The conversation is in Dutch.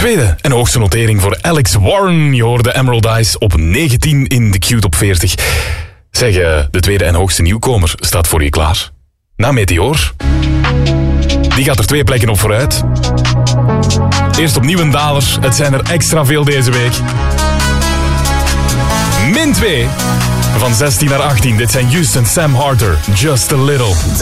Tweede en hoogste notering voor Alex Warren. Je hoorde Emerald Eyes op 19 in de Q-top 40. Zeg, de tweede en hoogste nieuwkomer staat voor je klaar. Na Meteor. Die gaat er 2 plekken op vooruit. Eerst opnieuw een daler. Het zijn er extra veel deze week. Min 2. Van 16 naar 18. Dit zijn Just en Sam Harter. Just a Little.